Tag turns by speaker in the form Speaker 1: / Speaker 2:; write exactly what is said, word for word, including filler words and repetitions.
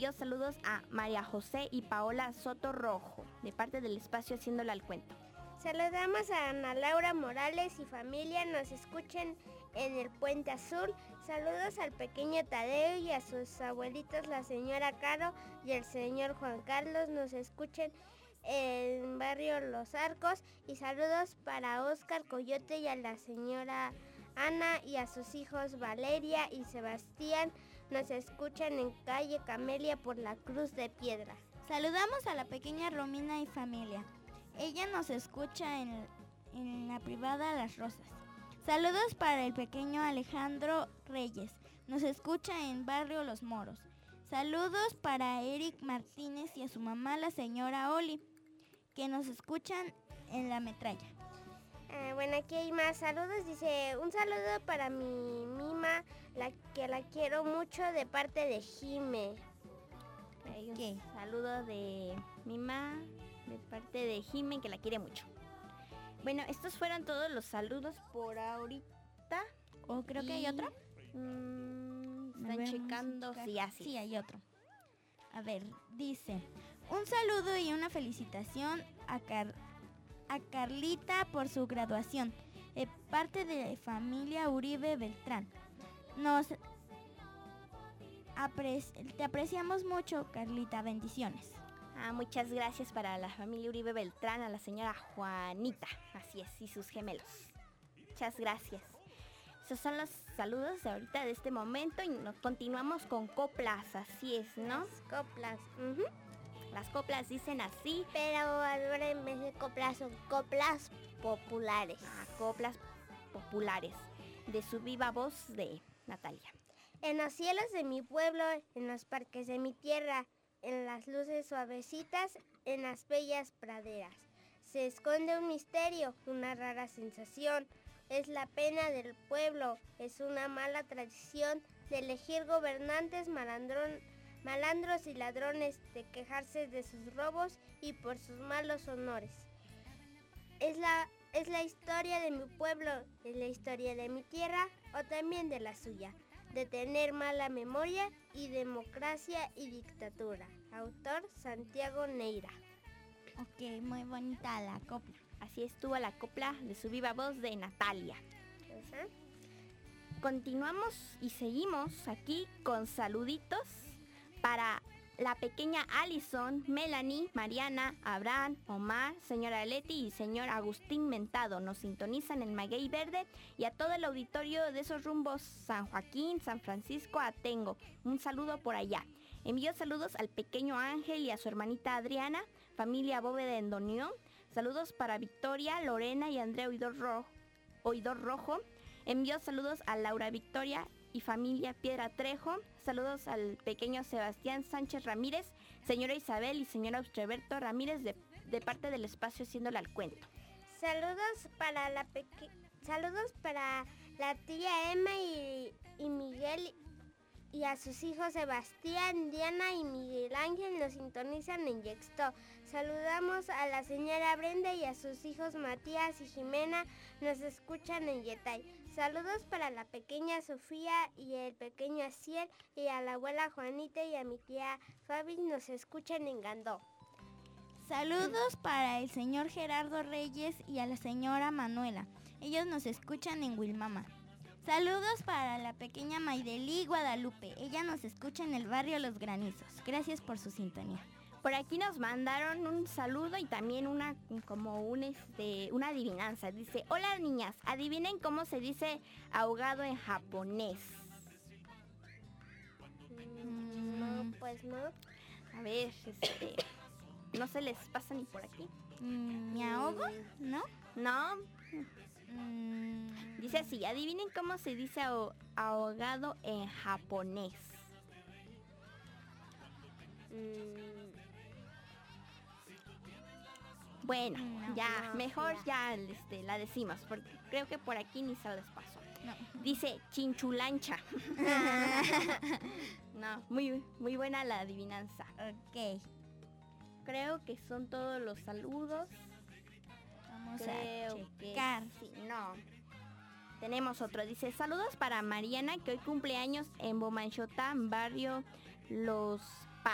Speaker 1: envío saludos a María José y Paola Soto Rojo, de parte del espacio Haciéndole al Cuento.
Speaker 2: Saludamos a Ana Laura Morales y familia, nos escuchan en el Puente Azul. Saludos al pequeño Tadeo y a sus abuelitos, la señora Caro y el señor Juan Carlos, nos escuchan en barrio Los Arcos. Y saludos para Óscar Coyote y a la señora Ana y a sus hijos Valeria y Sebastián, nos escuchan en calle Camelia por la Cruz de Piedra.
Speaker 3: Saludamos a la pequeña Romina y familia. Ella nos escucha en, en la privada Las Rosas. Saludos para el pequeño Alejandro Reyes. Nos escucha en barrio Los Moros. Saludos para Eric Martínez y a su mamá, la señora Oli, que nos escuchan en La Metralla.
Speaker 2: Eh, bueno, aquí hay más saludos. Dice, un saludo para mi mima, la que la quiero mucho, de parte de Jime.
Speaker 1: Hay un ¿Qué? saludo de Mima de parte de Jime, que la quiere mucho. Bueno, estos fueron todos los saludos por ahorita.
Speaker 3: ¿O creo y... que hay otro?
Speaker 1: Mmm, están checando si sí, así.
Speaker 3: Sí, hay otro. A ver, dice, un saludo y una felicitación a, Car... a Carlita por su graduación, de parte de familia Uribe Beltrán. Nos apre- te apreciamos mucho, Carlita, bendiciones.
Speaker 1: Ah, muchas gracias para la familia Uribe Beltrán, a la señora Juanita, así es, y sus gemelos. Muchas gracias. Esos son los saludos de ahorita, de este momento, y nos continuamos con coplas, así es, ¿no?
Speaker 2: Las coplas. Uh-huh.
Speaker 1: Las coplas dicen así.
Speaker 2: Pero ahora en vez de coplas son coplas populares.
Speaker 1: Ah, coplas populares, de su viva voz de Natalia.
Speaker 2: En los cielos de mi pueblo, en los parques de mi tierra, en las luces suavecitas, en las bellas praderas, se esconde un misterio, una rara sensación. Es la pena del pueblo, es una mala tradición de elegir gobernantes malandrón, malandros y ladrones, de quejarse de sus robos y por sus malos honores. Es la, es la historia de mi pueblo, es la historia de mi tierra o también de la suya, de tener mala memoria y democracia y dictadura. Autor Santiago Neira.
Speaker 3: Ok, muy bonita la copla.
Speaker 1: Así estuvo la copla de su viva voz de Natalia.
Speaker 2: Uh-huh.
Speaker 1: Continuamos y seguimos aquí con saluditos para la pequeña Alison, Melanie, Mariana, Abraham, Omar, señora Leti y señor Agustín Mentado. Nos sintonizan en Maguey Verde, y a todo el auditorio de esos rumbos, San Joaquín, San Francisco, Atengo. Un saludo por allá. Envío saludos al pequeño Ángel y a su hermanita Adriana, familia Bóveda en Donión. Saludos para Victoria, Lorena y Andrea Oidor Rojo. Oidor Rojo. Envío saludos a Laura Victoria y familia Piedra Trejo. Saludos al pequeño Sebastián Sánchez Ramírez, señora Isabel y señora Austreberto Ramírez, de, de parte del espacio Haciéndole al Cuento.
Speaker 2: Saludos para la peque- saludos para la tía Emma y, y Miguel y a sus hijos Sebastián, Diana y Miguel Ángel, nos sintonizan en Yextó. Saludamos a la señora Brenda y a sus hijos Matías y Jimena, nos escuchan en Yetay. Saludos para la pequeña Sofía y el pequeño Asiel, y a la abuela Juanita y a mi tía Fabi, nos escuchan en Gandó.
Speaker 3: Saludos para el señor Gerardo Reyes y a la señora Manuela. Ellos nos escuchan en Wilmama. Saludos para la pequeña Maideli Guadalupe. Ella nos escucha en el barrio Los Granizos. Gracias por su sintonía.
Speaker 1: Por aquí nos mandaron un saludo y también una como un este una adivinanza. Dice, hola niñas, adivinen cómo se dice ahogado en japonés.
Speaker 2: Mm, no, pues no.
Speaker 1: A ver, este, no se les pasa ni por aquí.
Speaker 3: Mm, ¿Me ahogo? ¿No?
Speaker 1: No.
Speaker 3: Mm.
Speaker 1: Dice así, adivinen cómo se dice aho- ahogado en japonés.
Speaker 2: Mm.
Speaker 1: Bueno,
Speaker 3: No,
Speaker 1: ya,
Speaker 2: no,
Speaker 1: mejor
Speaker 2: ya.
Speaker 1: ya este, la decimos, porque creo que por aquí ni se les pasó.
Speaker 3: No.
Speaker 1: Dice chinchulancha. No, muy, muy buena la adivinanza.
Speaker 3: Ok.
Speaker 1: Creo que son todos los saludos.
Speaker 3: Vamos
Speaker 1: Creo
Speaker 3: a
Speaker 1: que
Speaker 3: checar.
Speaker 1: sí, no. Tenemos otro. Dice, saludos para Mariana, que hoy cumple años en Bomanchotán, barrio Los